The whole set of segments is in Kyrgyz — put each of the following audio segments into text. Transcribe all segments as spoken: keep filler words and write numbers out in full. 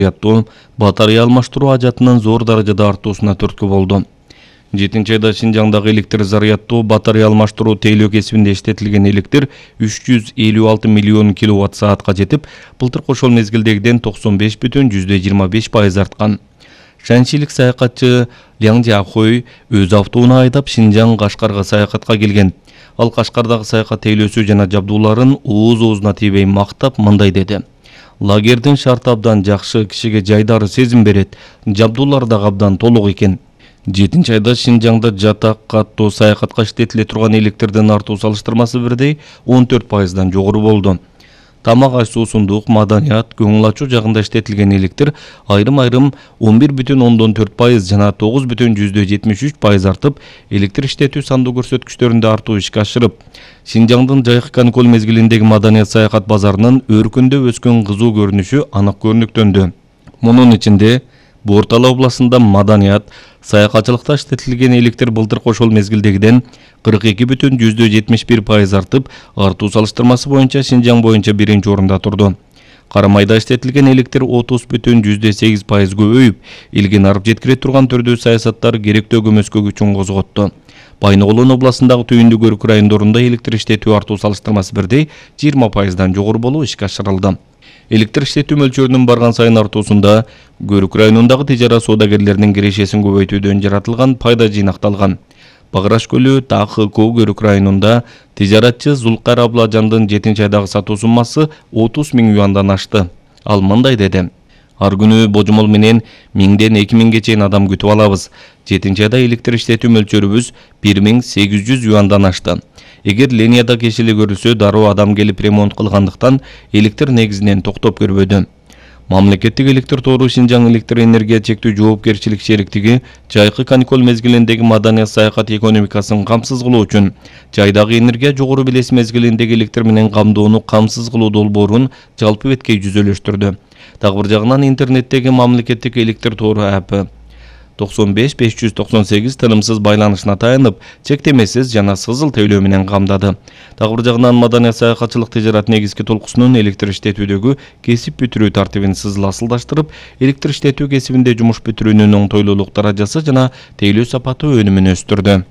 Яттуу батарея алмаштыруу ажатынын зор даражада артуусуна түрткү болду. жетинчи айда Шинжаңдагы электр зарядтуу батарея алмаштыруу тейлөө кесибинде иштетилген электр үч жүз элүү алты миллион киловатт саатка жетип, былтыр ошол мезгилдегиден токсон беш бүтүн жүздөн жыйырма беш пайыз арткан. Шанчилик саякатчы Ляң Жахой өз автоуна айдап Шинжаң Кашкарга саякатка келген. Ал Кашкардагы саякат тейлөөсү жана жабдууларын ооз-оозуна тийбей мактап мындай деди: Лагердин шарты абдан жакшы, кишиге жайдары сезим берет, жабдуулар да абдан толук экен. жетинчи айда Шинжаңда жатак каттуу саякатка иштетиле турган электрдин артуу салыштырмасы бирдей он төрт пайыздан жогору болду. Тамак аш суусундук, маданият, көңүл ачуу жагында иштетилген электр айрым-айрым он бир бүтүн ондон төрт пайыз жана тогуз бүтүн жүздөн жетимиш үч пайыз артып, электр иштетүү сандуу көрсөткүчтөрүндө артуу ишке ашырып, Шинжаңдын жайкы каникул мезгилиндеги маданият саякат базарынын өркүндө өскөн кызуу көрүнүшү анык көрүнүктөндү. Мунун ичинде Бортала областында маданият, саякатчылыкта иштетилген электр былтыр ошол мезгилдегиден кырк эки бүтүн жүздөн жетимиш бир пайыз артып, артуу салыштырмасы боюнча Шинжаң боюнча биринчи орунда турду. Карамайда иштетилген электр отуз бүтүн жүздөн сегиз пайыз көбөйүп, элге нарып жеткире турган түрдүү саясаттар керектөө көмөскө күчүн козготту. Байногулун областындагы түйүндүк өрүк райондорунда электр иштетүү артуу салыштырмасы бирдей жыйырма пайыздан жогору болуу ишке ашырылды. Электр иштетүү мөлчөрүнүн барган сайын артуусунда Көрүк районундагы тижарат соодагерлеринин кирешесин көбөйтүүдөн жаратылган пайда жыйнакталган. Багыраш көлү ТАХК Көрүк районунда тижаратчы Зулкар Абладжандын жетинчи айдагы сатуу суммасы отуз миң юандан ашты. Ал мындай деди: Ар күнү божомол менен миңден эки миңге чейин адам күтүп алабыз. жетинчи айда электр иштетүү мөлчөрүбүз бир миң сегиз жүз юандан ашты. Эгер линияда кешили көрүлсө, дароо адам келип ремонт кылгандыктан электр негизинен токтоп көрбөдү. Мамлекеттик электр тору Шинжаң электр энергия чектүү жоопкерчилик шериктиги жайкы каникул мезгилиндеги маданият саякат экономикасын камсыз кылуу үчүн жайдагы энергия жогору белес мезгилиндеги электр менен камдоону камсыз кылуу долбоорун жалпы беткей жүзөлөштүрдү. Дагы бир жагынан интернеттеги мамлекеттик электр тору апы токсон беш беш жүз токсон сегиз тынымсыз байланышына таянып, чектемесиз жана сызыл тейлөө менен камдады. Дагы бир жагынан маданият саякатчылык тижарат негизги толкусунун электр иштетүүдөгү кесип бүтүрүү тартибин сызыл асылдаштырып, электр иштетүү кесибинде жумуш бүтүрүүнүн оңтойлуулук даражасы жана тейлөө сапаты өнүмүн өстүрдү.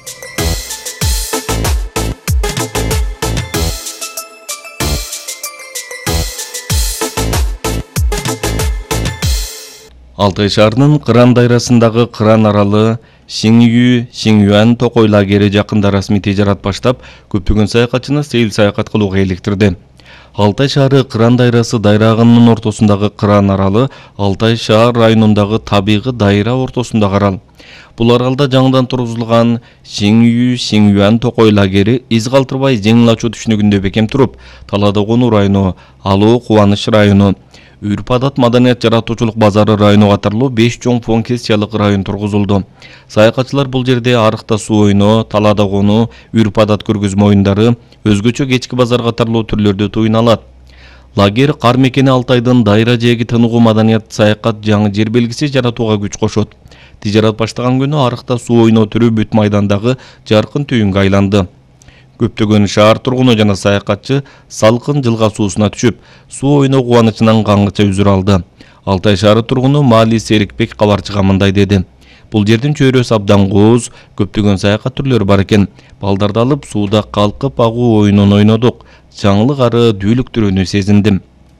Алтай шаарынын Кыран дайрасындагы Кыран аралы Сиңүү, Сиңюан Токой лагери жакында расмий тижарат баштап, көптөгөн саякатчыны сейил саякат кылууга электирди. Алтай шаары Кыран дайрасы дайрагынын ортосундагы Кыран аралы Алтай шаар районундагы табигый дайра ортосундагы арал. Бул аралда жаңыдан тургузулган Сиңүү, Сиңюан Токой лагери из калтырбай жеңил ачуу түшүнүгүндө бекем туруп, Талада Кону району, Алуу Кубаныч району, Үрпадат маданият жаратуучулук базары району катарлуу беш чоң фонкессиялык район тургузулду. Саякатчылар бул жерде Арыкта суу ойно, Талада Кону, Үрпадат көргөзмө оюндары, өзгөчө кечки базар катарлуу түрлөрдө туюна алат. Лагер кар мекени Алтайдын дайра жээги тыныгуу маданият саякат жаңы жер белгиси жаратууга күч кошот. Тижарат баштаган күнү Арыкта суу ойно түрү бүт майдандагы жаркын түйүнгө айланды. Көптөгөн шаар тургуну жана саякатчы салкын жылга суусуна түшүп, суу ойно кубанычынан каңгыча үзүр алды. Алтай шаары тургуну Маали Серикбек кабарчыга мындай деди: Бул жердин чөйрөсү абдан кооз, көптөгөн саякат түрлөрү бар экен. Балдарды алып сууда калкып агуу оюнун ойнодук. Жаңылык ары дүүлүктүрүүнү сезиндим.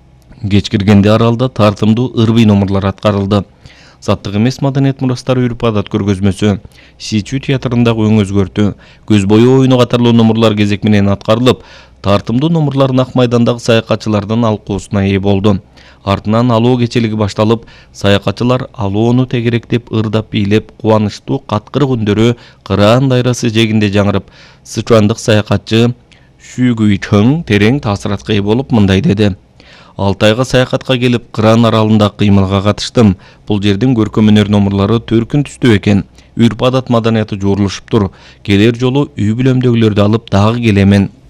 Кеч киргенде аралда тартымдуу ырбый номурлар аткарылды. Саттык эмес маданият мурастары Үрпадат көргөзмөсү, Сичүү театрындагы өң өзгөртүү, көз бою оюну катарлуу номурлар кезек менен аткарылып, тартымдуу номурлар Ак майдандагы саякатчылардын алкоосуна ээ болду. Артынан алуу кечелиги башталып, саякатчылар алууну тегеректеп, ырдап бийлеп, кубанычтуу каткырык үндөрү Кыран дайрасы жээгинде жаңырып, сычуандык саякатчы Шүгүй Чөң терең таасиратка ээ болуп мындай деди: Алтайга саякатка келип, Кыран аралында кыймылга катыштым. Бул жердин көркөм өнөр номурлары төркүн түстүү экен. Үрпадат маданияты жуурулушуптур. Келер жолу үй бүлөмдөгүлөрдү алып дагы келемен.